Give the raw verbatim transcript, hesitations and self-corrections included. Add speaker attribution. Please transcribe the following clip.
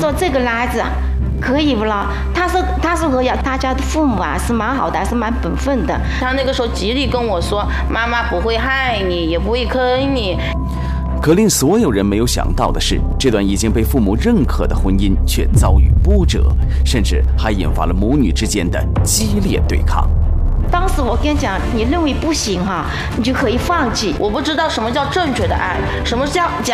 Speaker 1: 说这个男子可以不啦？他说他说和大家的父母啊是蛮好的，还是蛮本分的。
Speaker 2: 他那个时候极力跟我说，妈妈不会害你，也不会坑你。
Speaker 3: 可令所有人没有想到的是，这段已经被父母认可的婚姻却遭遇波折，甚至还引发了母女之间的激烈对抗。
Speaker 1: 当时我跟你讲，你认为不行哈，你就可以放弃。
Speaker 2: 我不知道什么叫正确的爱，什么叫假